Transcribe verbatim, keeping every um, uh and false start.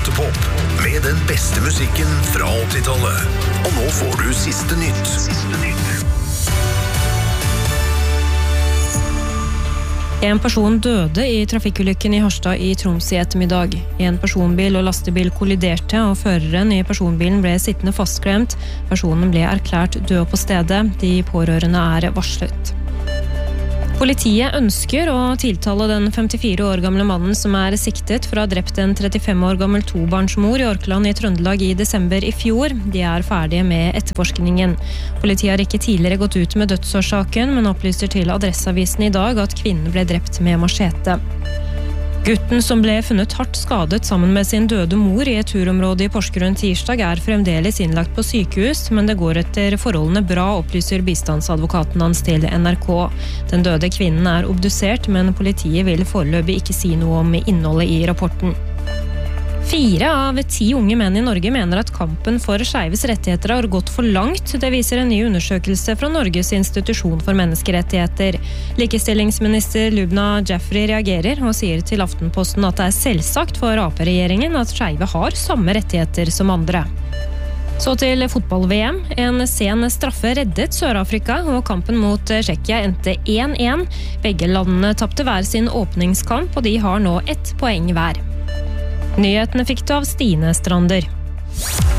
Autopop med den beste musikken fra åttitallet. Og nå får du siste nytt. Siste nytt. En person døde i trafikkulykken i Harstad i Troms i ettermiddag. En personbil og lastebil kolliderte, og føreren i personbilen ble sittende fastklemt. Personen ble erklært død på stedet. De pårørende er varslet. Politiet ønsker å tiltale den femtifire år gamle mannen som er siktet for å ha drept en trettifem år gammel tobarnsmor i Orkland i Trøndelag i desember i fjor. De er ferdige med etterforskningen. Politiet har ikke tidligere gått ut med dødsårsaken, men opplyser til Adresseavisen i dag at kvinnen ble drept med machete. Gutten som ble funnet hardt skadet sammen med sin døde mor i et turområde i Porsgrunn tirsdag er fremdeles innlagt på sykehus, men det går etter forholdene bra, opplyser bistandsadvokaten hans til N R K. Den døde kvinnen er obdusert, men politiet vil foreløpig ikke si noe om innholdet i rapporten. Fire av ti unge menn i Norge mener at kampen for skeives rettigheter har gått for langt. Det viser en ny undersøkelse fra Norges institusjon for menneskerettigheter. Likestillingsminister Lubna Jaffery reagerer og sier til Aftenposten at det er selvsagt for Ap-regjeringen at skeive har samme rettigheter som andre. Så til fotball-V M. En sen straffe reddet Sør-Afrika, og kampen mot Tsjekkia endte én én. Begge landene tapte hver sin åpningskamp, og de har nå ett poeng hver. Nyhetene fikk du av Stine Strander.